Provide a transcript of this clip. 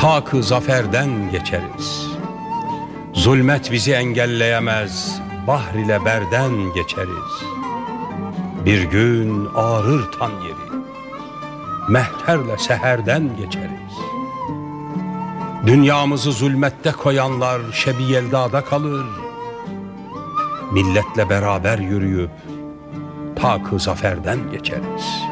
Ta-kı zaferden geçeriz. Zulmet bizi engelleyemez, bahr ile berden geçeriz. Bir gün ağrır tan yeri, mehterle seherden geçeriz. Dünyamızı zulmette koyanlar şebi yeldada kalır. Milletle beraber yürüyüp ta-kı zaferden geçeriz.